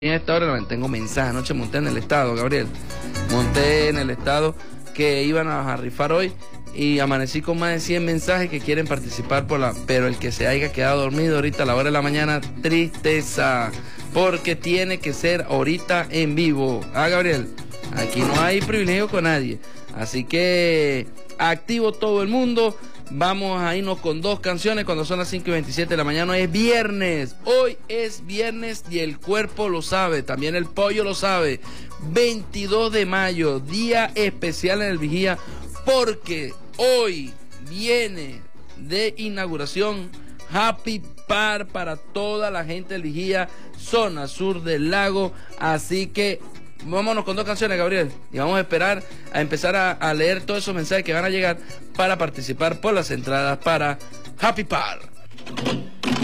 En esta hora tengo mensaje, anoche monté en el estado, Gabriel. Monté en el estado que iban a rifar hoy y amanecí con más de 100 mensajes que quieren participar pero el que se haya quedado dormido ahorita a la hora de la mañana, tristeza, porque tiene que ser ahorita en vivo. Gabriel, aquí no hay privilegio con nadie, así que activo todo el mundo. Vamos a irnos con dos canciones cuando son las 5:27 de la mañana. Es viernes, hoy es viernes y el cuerpo lo sabe, también el pollo lo sabe. 22 de mayo, día especial en el Vigía, porque hoy viene de inauguración Happy Par para toda la gente del Vigía, zona sur del lago. Así que vámonos con dos canciones, Gabriel, y vamos a esperar a empezar a leer todos esos mensajes que van a llegar para participar por las entradas para Happy Par.